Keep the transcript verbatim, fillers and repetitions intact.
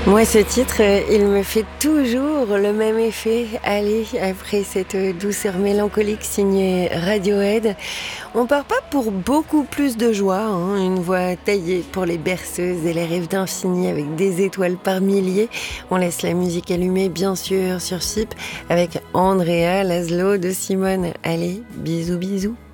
Moi, ce titre, euh, il me fait toujours le même effet. Allez, après cette euh, douceur mélancolique signée Radiohead, on part pas pour beaucoup plus de joie, hein. Une voix taillée pour les berceuses et les rêves d'infini avec des étoiles par milliers. On laisse la musique allumée, bien sûr, sur S I P avec Andrea Laszlo de Simone. Allez, bisous bisous.